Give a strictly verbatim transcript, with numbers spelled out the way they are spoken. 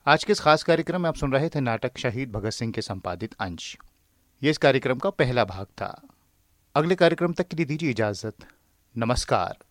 आज के इस खास कार्यक्रम में आप सुन रहे थे नाटक शहीद भगत सिंह के संपादित अंश। ये इस कार्यक्रम का पहला भाग था। अगले कार्यक्रम तक के लिए दीजिए इजाजत। नमस्कार।